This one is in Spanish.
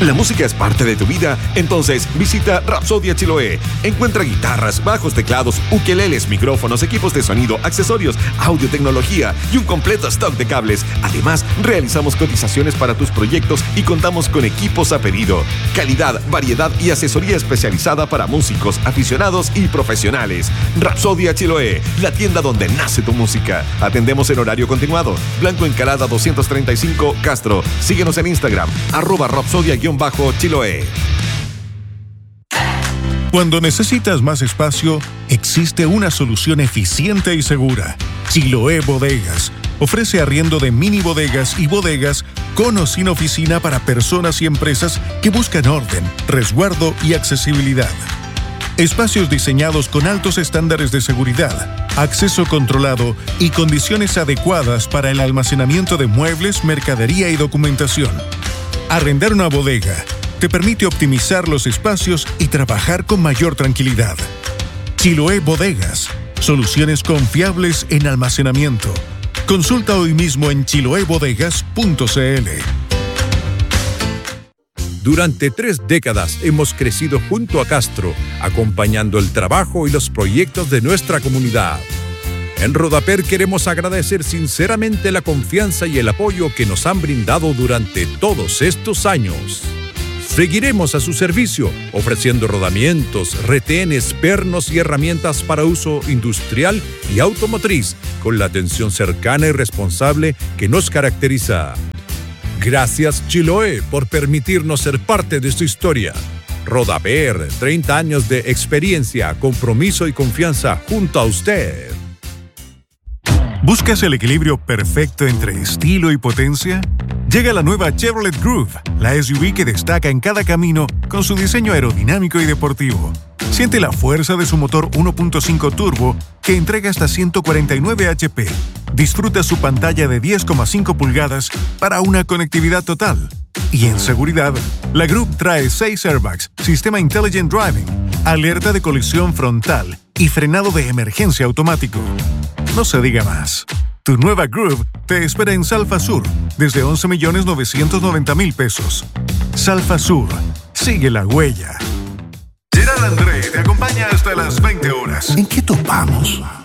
¿La música es parte de tu vida? Entonces visita Rapsodia Chiloé. Encuentra guitarras, bajos, teclados, ukeleles, micrófonos, equipos de sonido, accesorios, audio, tecnología y un completo stock de cables. Además, realizamos cotizaciones para tus proyectos y contamos con equipos a pedido. Calidad, variedad y asesoría especializada para músicos, aficionados y profesionales. Rapsodia Chiloé, la tienda donde nace tu música. Atendemos en horario continuado. Blanco Encalada 235 Castro. Síguenos en Instagram, @Rapsodia_Chiloé. Cuando necesitas más espacio, existe una solución eficiente y segura. Chiloé Bodegas ofrece arriendo de mini bodegas y bodegas con o sin oficina para personas y empresas que buscan orden, resguardo y accesibilidad. Espacios diseñados con altos estándares de seguridad, acceso controlado y condiciones adecuadas para el almacenamiento de muebles, mercadería y documentación. Arrendar una bodega te permite optimizar los espacios y trabajar con mayor tranquilidad. Chiloé Bodegas, soluciones confiables en almacenamiento. Consulta hoy mismo en chiloebodegas.cl. Durante 3 décadas hemos crecido junto a Castro, acompañando el trabajo y los proyectos de nuestra comunidad. En Rodaper queremos agradecer sinceramente la confianza y el apoyo que nos han brindado durante todos estos años. Seguiremos a su servicio, ofreciendo rodamientos, retenes, pernos y herramientas para uso industrial y automotriz, con la atención cercana y responsable que nos caracteriza. Gracias, Chiloé, por permitirnos ser parte de su historia. Rodaper, 30 años de experiencia, compromiso y confianza junto a usted. ¿Buscas el equilibrio perfecto entre estilo y potencia? Llega la nueva Chevrolet Groove, la SUV que destaca en cada camino con su diseño aerodinámico y deportivo. Siente la fuerza de su motor 1.5 turbo que entrega hasta 149 HP. Disfruta su pantalla de 10,5 pulgadas para una conectividad total. Y en seguridad, la Groove trae 6 airbags, sistema Intelligent Driving, alerta de colisión frontal y frenado de emergencia automático. No se diga más. Tu nueva Groove te espera en Salfa Sur desde 11.990.000 pesos. Salfa Sur. Sigue la huella. Gerard André te acompaña hasta las 20 horas. ¿En qué topamos?